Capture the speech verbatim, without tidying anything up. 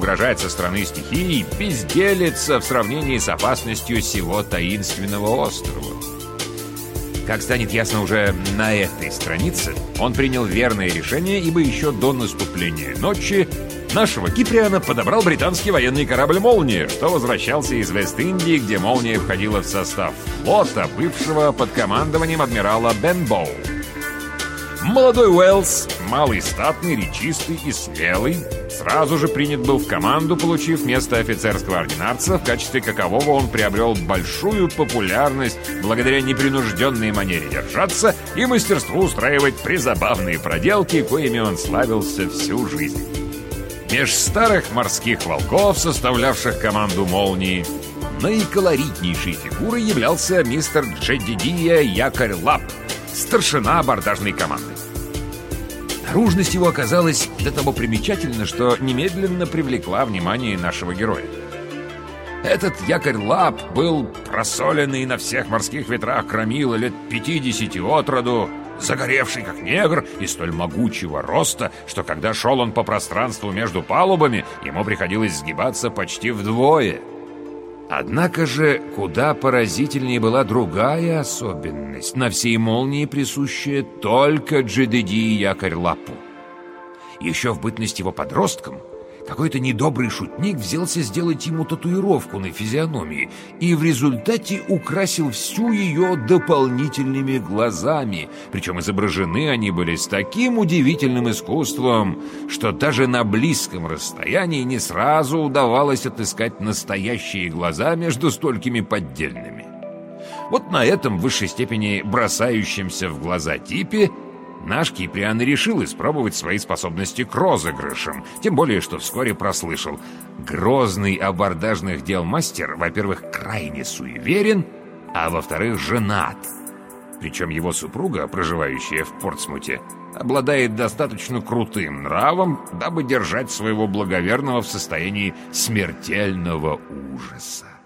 угрожать со стороны стихий, безделится в сравнении с опасностью сего таинственного острова. Как станет ясно уже на этой странице, он принял верное решение, ибо еще до наступления ночи нашего Киприана подобрал британский военный корабль «Молния», что возвращался из Вест-Индии, где «Молния» входила в состав флота, бывшего под командованием адмирала Бенбоу. Молодой Уэллс, малый, статный, речистый и смелый, сразу же принят был в команду, получив место офицерского ординарца, в качестве какового он приобрел большую популярность благодаря непринужденной манере держаться и мастерству устраивать призабавные проделки, коими он славился всю жизнь. Меж старых морских волков, составлявших команду «Молнии», наиколоритнейшей фигурой являлся мистер Джедидия Якорь-Лап, старшина абордажной команды. Наружность его оказалась до того примечательна, что немедленно привлекла внимание нашего героя. Этот Якорь-Лап был просоленный на всех морских ветрах громила лет пятидесяти от роду, загоревший как негр и столь могучего роста, что когда шел он по пространству между палубами, ему приходилось сгибаться почти вдвое. Однако же куда поразительнее была другая особенность, на всей «Молнии» присущая только Джедидии Якорь-Лапу. Еще в бытность его подростком какой-то недобрый шутник взялся сделать ему татуировку на физиономии и в результате украсил всю ее дополнительными глазами, причем изображены они были с таким удивительным искусством, что даже на близком расстоянии не сразу удавалось отыскать настоящие глаза между столькими поддельными. Вот на этом в высшей степени бросающемся в глаза типе наш Киприан и решил испробовать свои способности к розыгрышам, тем более, что вскоре прослышал: грозный абордажных дел мастер, во-первых, крайне суеверен, а во-вторых, женат. Причем его супруга, проживающая в Портсмуте, обладает достаточно крутым нравом, дабы держать своего благоверного в состоянии смертельного ужаса.